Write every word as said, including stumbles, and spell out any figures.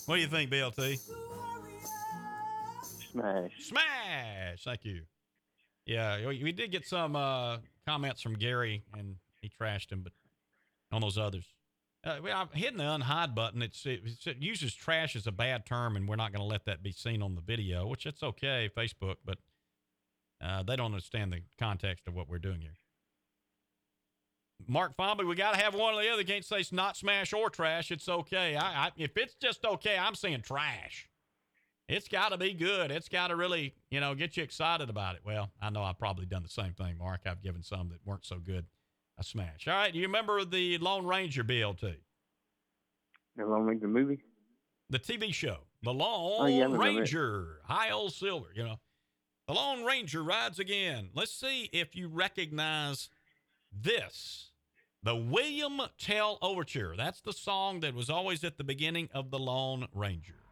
What do you think, B L T? Smash. Smash. Thank you. Yeah, we we did get some uh, comments from Gary, and he trashed him, but on those others. Uh, well, I'm hitting the unhide button. It's, it, it uses trash as a bad term, and we're not going to let that be seen on the video, which it's okay, Facebook, but uh, they don't understand the context of what we're doing here. Mark Fomby, we got to have one or the other. Can't say it's not smash or trash. It's okay. I, I, if it's just okay, I'm saying trash. It's got to be good. It's got to really, you know, get you excited about it. Well, I know I've probably done the same thing, Mark. I've given some that weren't so good a smash. All right, do you remember the Lone Ranger, B L T? The Lone Ranger movie? The T V show. The Lone oh, yeah, Ranger. High old silver, you know. The Lone Ranger rides again. Let's see if you recognize this. The William Tell Overture. That's the song that was always at the beginning of The Lone Ranger.